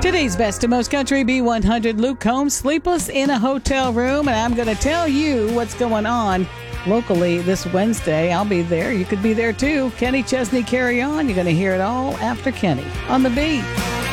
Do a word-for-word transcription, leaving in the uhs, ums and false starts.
Today's Best of Most Country B one hundred, Luke Combs, Sleepless in a Hotel Room. And I'm going to tell you what's going on locally this Wednesday. I'll be there. You could be there too. Kenny Chesney, Carry On. You're going to hear it all after Kenny on the Beat.